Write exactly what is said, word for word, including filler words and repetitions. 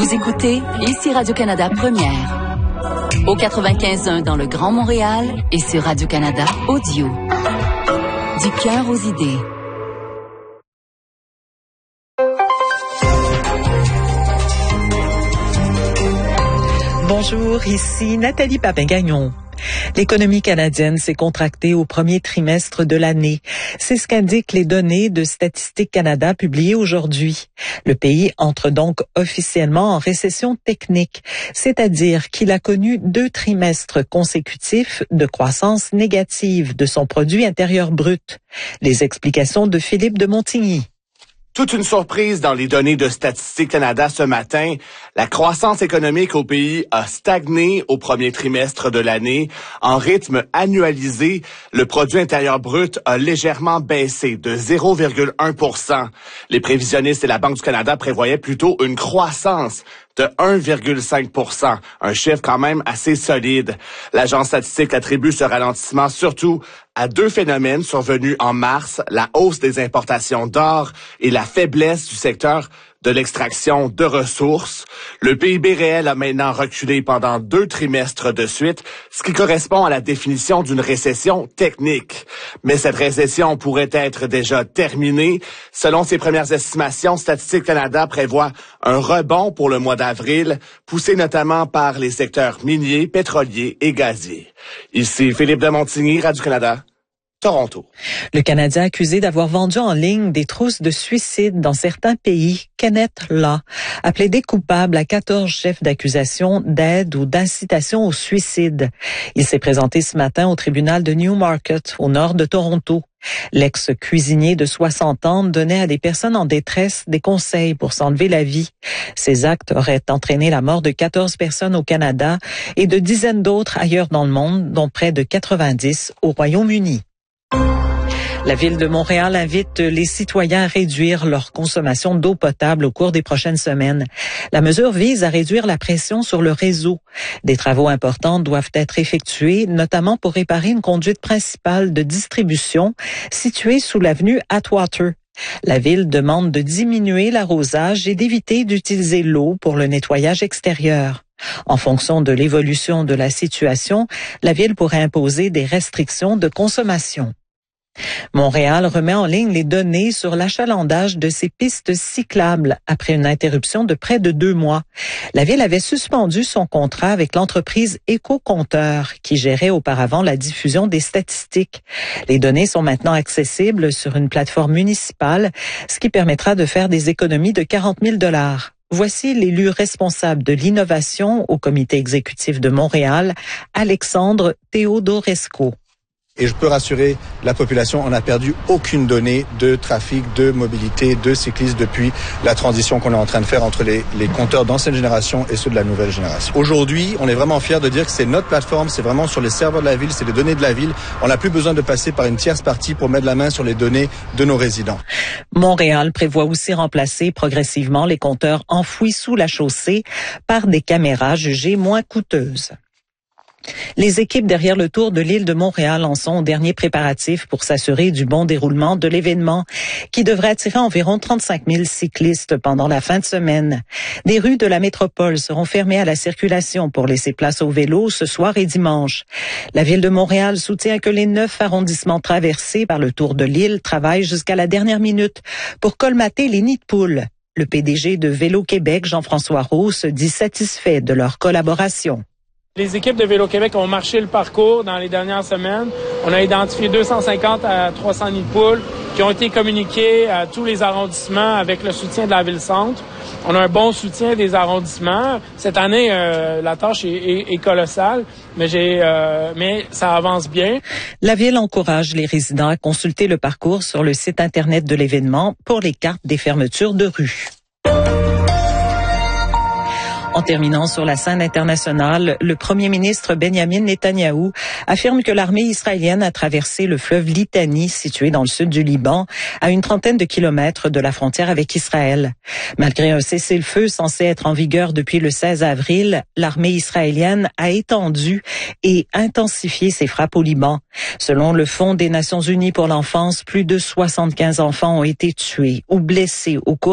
Vous écoutez ici Radio-Canada Première. Au quatre-vingt-quinze point un dans le Grand Montréal et sur Radio-Canada Audio. Du cœur aux idées. Bonjour, ici Nathalie Papin-Gagnon. L'économie canadienne s'est contractée au premier trimestre de l'année. C'est ce qu'indiquent les données de Statistique Canada publiées aujourd'hui. Le pays entre donc officiellement en récession technique, c'est-à-dire qu'il a connu deux trimestres consécutifs de croissance négative de son produit intérieur brut. Les explications de Philippe de Montigny. Toute une surprise dans les données de Statistique Canada ce matin. La croissance économique au pays a stagné au premier trimestre de l'année. En rythme annualisé, le produit intérieur brut a légèrement baissé de zéro virgule un pour cent. Les prévisionnistes et la Banque du Canada prévoyaient plutôt une croissance de un virgule cinq pour cent, un chiffre quand même assez solide. L'agence statistique attribue ce ralentissement surtout à deux phénomènes survenus en mars, la hausse des importations d'or et la faiblesse du secteur de l'extraction de ressources. Le P I B réel a maintenant reculé pendant deux trimestres de suite, ce qui correspond à la définition d'une récession technique. Mais cette récession pourrait être déjà terminée. Selon ses premières estimations, Statistique Canada prévoit un rebond pour le mois d'avril, poussé notamment par les secteurs miniers, pétroliers et gaziers. Ici Philippe de Montigny, Radio-Canada. Toronto. Le Canadien accusé d'avoir vendu en ligne des trousses de suicide dans certains pays, Kenneth Law, a plaidé coupable à quatorze chefs d'accusation d'aide ou d'incitation au suicide. Il s'est présenté ce matin au tribunal de Newmarket, au nord de Toronto. L'ex-cuisinier de soixante ans donnait à des personnes en détresse des conseils pour s'enlever la vie. Ces actes auraient entraîné la mort de quatorze personnes au Canada et de dizaines d'autres ailleurs dans le monde, dont près de quatre-vingt-dix au Royaume-Uni. La Ville de Montréal invite les citoyens à réduire leur consommation d'eau potable au cours des prochaines semaines. La mesure vise à réduire la pression sur le réseau. Des travaux importants doivent être effectués, notamment pour réparer une conduite principale de distribution située sous l'avenue Atwater. La Ville demande de diminuer l'arrosage et d'éviter d'utiliser l'eau pour le nettoyage extérieur. En fonction de l'évolution de la situation, la Ville pourrait imposer des restrictions de consommation. Montréal remet en ligne les données sur l'achalandage de ses pistes cyclables après une interruption de près de deux mois. La Ville avait suspendu son contrat avec l'entreprise Éco-Compteur qui gérait auparavant la diffusion des statistiques. Les données sont maintenant accessibles sur une plateforme municipale, ce qui permettra de faire des économies de quarante mille dollars. Voici l'élu responsable de l'innovation au comité exécutif de Montréal, Alexandre Théodorescu. Et je peux rassurer la population, on n'a perdu aucune donnée de trafic, de mobilité, de cyclistes depuis la transition qu'on est en train de faire entre les, les compteurs d'ancienne génération et ceux de la nouvelle génération. Aujourd'hui, on est vraiment fiers de dire que c'est notre plateforme, c'est vraiment sur les serveurs de la ville, c'est les données de la ville. On n'a plus besoin de passer par une tierce partie pour mettre la main sur les données de nos résidents. Montréal prévoit aussi remplacer progressivement les compteurs enfouis sous la chaussée par des caméras jugées moins coûteuses. Les équipes derrière le Tour de l'île de Montréal en sont aux derniers préparatifs pour s'assurer du bon déroulement de l'événement qui devrait attirer environ trente-cinq mille cyclistes pendant la fin de semaine. Des rues de la métropole seront fermées à la circulation pour laisser place aux vélos ce soir et dimanche. La Ville de Montréal soutient que les neuf arrondissements traversés par le Tour de l'île travaillent jusqu'à la dernière minute pour colmater les nids de poules. Le P D G de Vélo Québec, Jean-François Roux, se dit satisfait de leur collaboration. Les équipes de Vélo-Québec ont marché le parcours dans les dernières semaines. On a identifié deux cent cinquante à trois cents nids de poules qui ont été communiqués à tous les arrondissements avec le soutien de la Ville-Centre. On a un bon soutien des arrondissements. Cette année, euh, la tâche est, est, est colossale, mais, j'ai, euh, mais ça avance bien. La Ville encourage les résidents à consulter le parcours sur le site Internet de l'événement pour les cartes des fermetures de rue. En terminant sur la scène internationale, le premier ministre Benjamin Netanyahou affirme que l'armée israélienne a traversé le fleuve Litani, situé dans le sud du Liban, à une trentaine de kilomètres de la frontière avec Israël. Malgré un cessez-le-feu censé être en vigueur depuis le seize avril, l'armée israélienne a étendu et intensifié ses frappes au Liban. Selon le Fonds des Nations unies pour l'enfance, plus de soixante-quinze enfants ont été tués ou blessés au cours